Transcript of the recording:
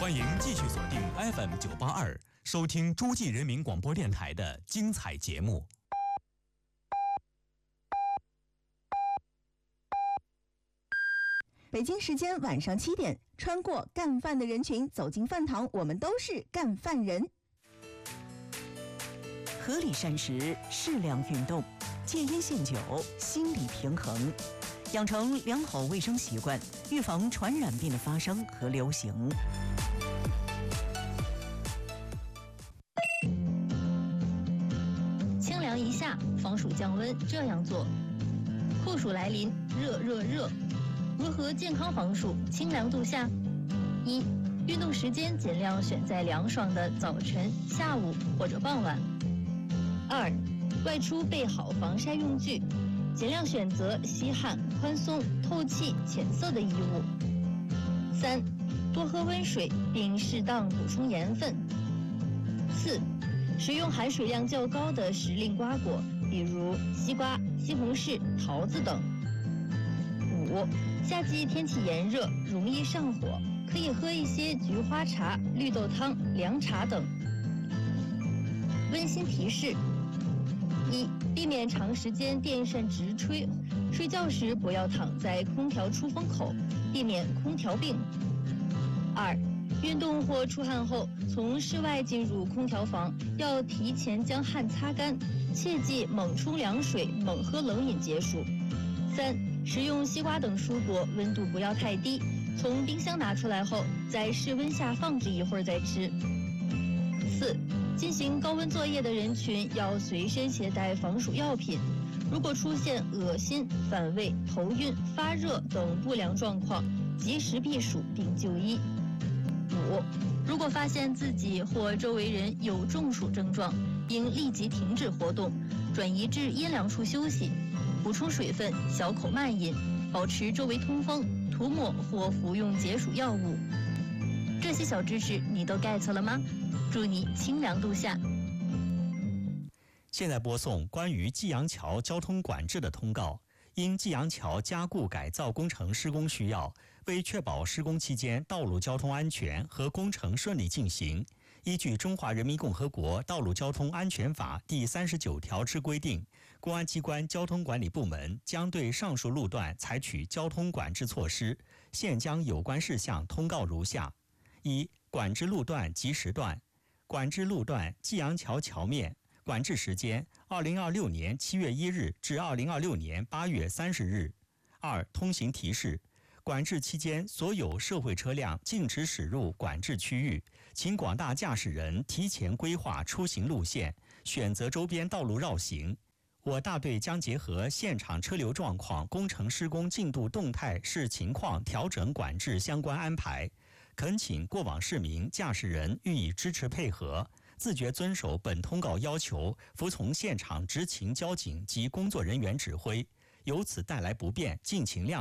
欢迎继续锁定 FM982，收听诸暨人民广播电台的精彩节目。 北京时间晚上7点，穿过干饭的人群，走进饭堂，我们都是干饭人。 合理膳食，适量运动，戒烟限酒，心理平衡，养成良好卫生习惯，预防传染病的发生和流行。 清凉一下，防暑降温，这样做。酷暑来临，热热热，如何健康防暑，清凉度夏？1. 运动时间尽量选在凉爽的早晨、下午或者傍晚。2. 外出备好防晒用具，尽量选择吸汗、宽松、透气、浅色的衣物。3. 多喝温水，并适当补充盐分。4. 食用含水量较高的时令瓜果，比如西瓜、西红柿、桃子等。5. 夏季天气炎热，容易上火，可以喝一些菊花茶、绿豆汤、凉茶等。温馨提示：1. 避免长时间电扇直吹，睡觉时不要躺在空调出风口，避免空调病。2. 运动或出汗后，从室外进入空调房，要提前将汗擦干，切忌猛冲凉水、猛喝冷饮解暑。3. 食用西瓜等蔬果，温度不要太低，从冰箱拿出来后，在室温下放置一会儿再吃。4. 进行高温作业的人群要随身携带防暑药品，如果出现恶心、反胃、头晕、发热等不良状况，及时避暑并就医。5. 如果发现自己或周围人有中暑症状，应立即停止活动，转移至阴凉处休息，补充水分，小口慢饮，保持周围通风，涂抹或服用解暑药物。这些小知识你都 get 了吗？祝你清凉度夏。 现在播送关于济阳桥交通管制的通告。因济阳桥加固改造工程施工需要，为确保施工期间道路交通安全和工程顺利进行，依据《中华人民共和国道路交通安全法》第39条之规定，公安机关交通管理部门将对上述路段采取交通管制措施。现将有关事项通告如下：1. 管制路段及时段。管制路段济阳桥桥面，管制时间2026年7月1日至2026年8月30日。2. 通行提示：管制期间，所有社会车辆禁止驶入管制区域，请广大驾驶人提前规划出行路线，选择周边道路绕行。我大队将结合现场车流状况、工程施工进度动态视情况调整管制相关安排，恳请过往市民、驾驶人予以支持配合，自觉遵守本通告要求，服从现场执勤交警及工作人员指挥，由此带来不便，敬请谅解。